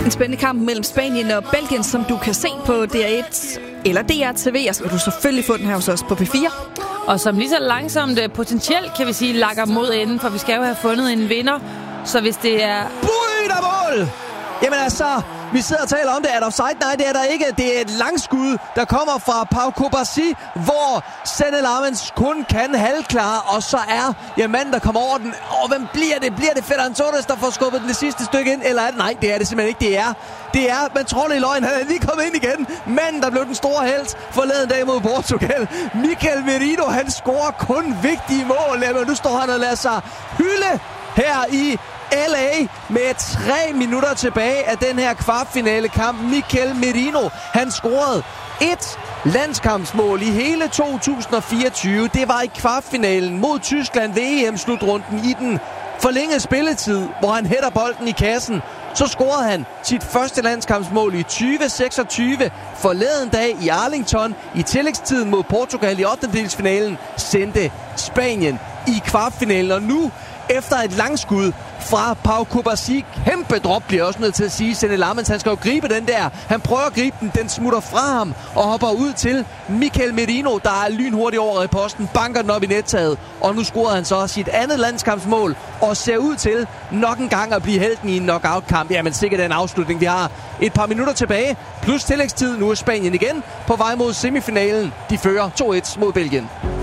En spændende kamp mellem Spanien og Belgien, som du kan se på DR1 eller DR-TV, og så kan du selvfølgelig få den her hos os på P4. Og som lige så langsomt potentielt, kan vi sige, lakker mod enden, for vi skal jo have fundet en vinder. Så hvis det er... Mål! Jamen altså, vi sidder og taler om det. Er der offside? Nej, det er der ikke. Det er et langskud, der kommer fra Pau Cubarsí, hvor Senne Lammens kun kan halvklare, og så er manden, der kommer over den. Og hvem bliver det? Bliver det Ferran Torres, der får skubbet den det sidste stykke ind? Eller er det? Nej, det er det simpelthen ikke. Det er, man tror det i løgn. Han er lige kommet ind igen. Manden, der blev den store helt forleden dag mod Portugal. Mikel Merino, han scorer kun vigtige mål. Jamen, nu står han og lader sig hylde her i LA med 3 minutter tilbage af den her kvartfinale kamp. Mikel Merino, han scorede et landskampsmål i hele 2024. Det var i kvartfinalen mod Tyskland ved EM-slutrunden i den forlængede spilletid, hvor han hætter bolden i kassen. Så scorede han sit første landskampsmål i 2026 forleden dag i Arlington. I tillægstiden mod Portugal i 8. sendte Spanien i kvartfinalen. Og nu efter et langskud fra Pau Cubarsí, kæmpe drop bliver også nødt til at sige. Senne Lammens, han skal jo gribe den der. Han prøver at gribe den, den smutter fra ham og hopper ud til Mikel Merino, der er lynhurtigt over i posten, banker den op i nettaget. Og nu scorede han så sit andet landskampsmål og ser ud til nok en gang at blive helten i en knockout-kamp. Jamen sikkert en afslutning. Vi har et par minutter tilbage, plus tillægstid. Nu er Spanien igen på vej mod semifinalen. De fører 2-1 mod Belgien.